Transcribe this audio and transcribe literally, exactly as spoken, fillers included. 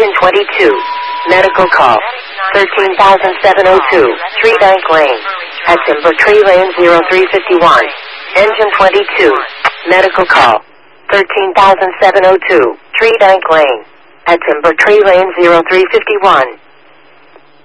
Engine twenty-two. Medical call. thirteen thousand seven oh two. Tree Bank Lane. At Timber Tree Lane zero three fifty-one. Engine twenty-two. Medical call. thirteen thousand seven oh two. Tree Bank Lane. At Timber Tree Lane zero three fifty-one.